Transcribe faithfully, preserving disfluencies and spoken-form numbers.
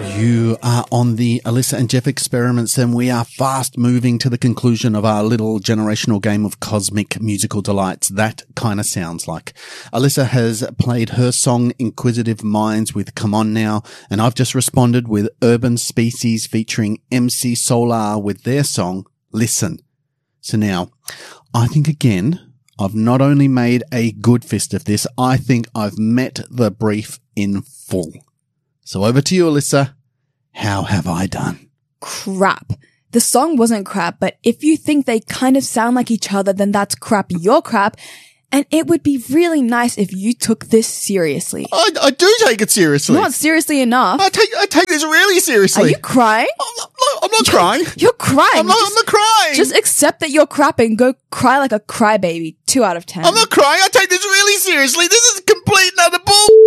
You are on the Alyssa and Jeff experiments, and we are fast moving to the conclusion of our little generational game of cosmic musical delights. That kind of sounds like. Alyssa has played her song Inquisitive Minds with Come On Now, and I've just responded with Urban Species featuring M C Solar with their song Listen. So now, I think again, I've not only made a good fist of this, I think I've met the brief in full. So over to you, Alyssa. How have I done? Crap. The song wasn't crap, but if you think they kind of sound like each other, then that's crap, you're crap. And it would be really nice if you took this seriously. I, I do take it seriously. Not seriously enough. I take I take this really seriously. Are you crying? I'm not, no, I'm not crying. You're crying. I'm not, just, I'm not crying. Just accept that you're crap and go cry like a crybaby. Two out of ten. I'm not crying. I take this really seriously. This is complete and utter bull.